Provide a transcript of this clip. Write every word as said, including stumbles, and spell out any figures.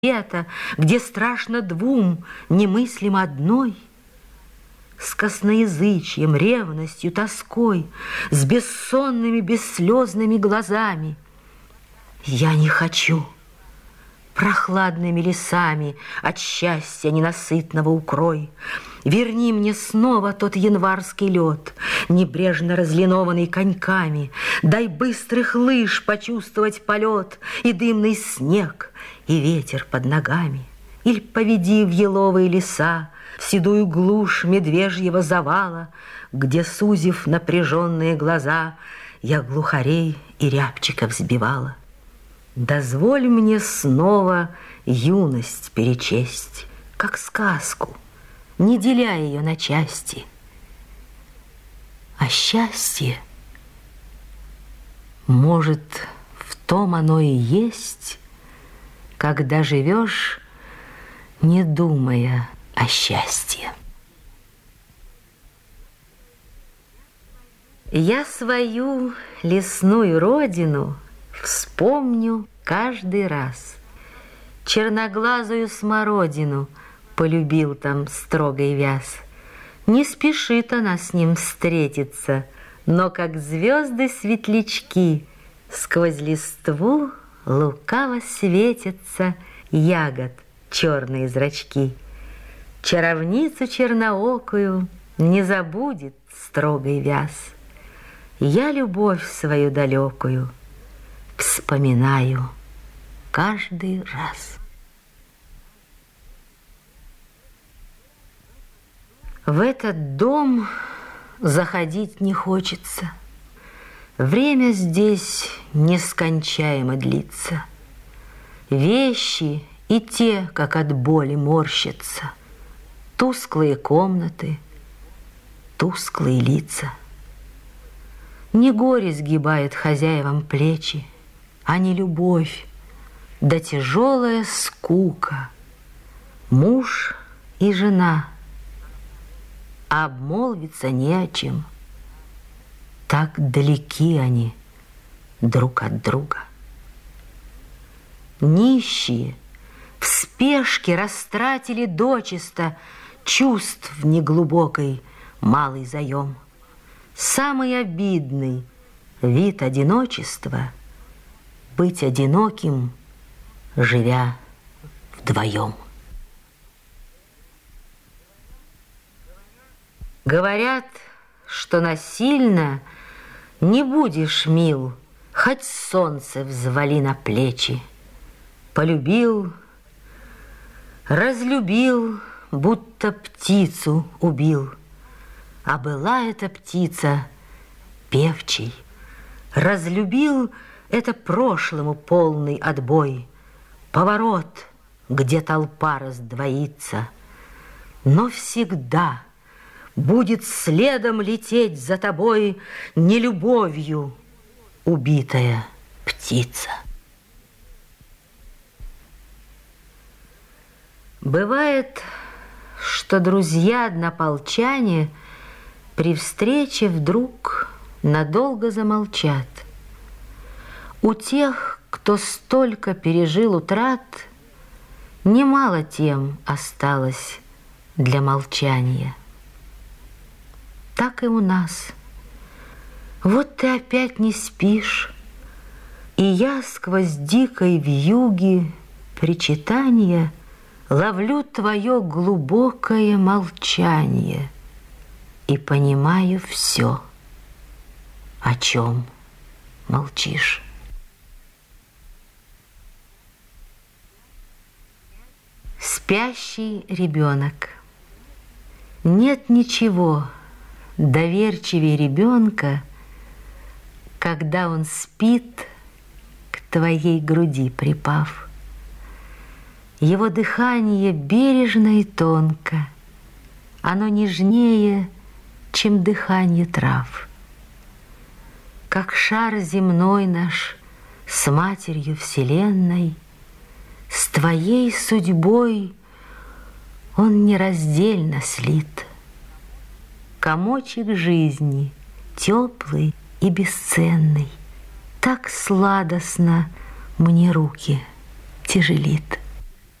света, где страшно двум, немыслим одной, с косноязычием, ревностью, тоской, с бессонными, бесслезными глазами. Я не хочу прохладными лесами от счастья ненасытного укрой. Верни мне снова тот январский лед, небрежно разлинованный коньками. Дай быстрых лыж почувствовать полет и дымный снег, и ветер под ногами. Иль поведи в еловые леса, в седую глушь медвежьего завала, где, сузив напряженные глаза, я глухарей и рябчиков сбивала. Дозволь мне снова юность перечесть, как сказку, не деля ее на части. А счастье, может, в том оно и есть, когда живешь, не думая о счастье. Я свою лесную родину вспомню каждый раз. Черноглазую смородину полюбил там строгой вяз. Не спешит она с ним встретиться, но как звезды-светлячки сквозь листву лукаво светятся ягод черные зрачки. Чаровницу черноокую не забудет строгой вяз. Я любовь свою далекую вспоминаю каждый раз. В этот дом заходить не хочется. Время здесь нескончаемо длится. Вещи и те, как от боли, морщатся. Тусклые комнаты, тусклые лица. Не горе сгибает хозяевам плечи, а не любовь, да тяжелая скука. Муж и жена, а обмолвиться не о чем. Так далеки они друг от друга. Нищие в спешке растратили дочисто чувств неглубокой малый заем. Самый обидный вид одиночества — быть одиноким, живя вдвоем. Говорят, что насильно не будешь мил, хоть солнце взвали на плечи. Полюбил, разлюбил, будто птицу убил. А была эта птица певчей. Разлюбил — это прошлому полный отбой, поворот, где толпа раздвоится. Но всегда будет следом лететь за тобой нелюбовью убитая птица. Бывает, что друзья-однополчане при встрече вдруг надолго замолчат. У тех, кто столько пережил утрат, немало тем осталось для молчания. Так и у нас. Вот ты опять не спишь, и я сквозь дикой вьюги причитания ловлю твое глубокое молчание и понимаю все, о чем молчишь. Спящий ребенок. Нет ничего доверчивее ребенка, когда он спит, к твоей груди припав. Его дыхание бережно и тонко, оно нежнее, чем дыхание трав. Как шар земной наш с матерью вселенной, с твоей судьбой он нераздельно слит. Комочек жизни, теплый и бесценный, так сладостно мне руки тяжелит.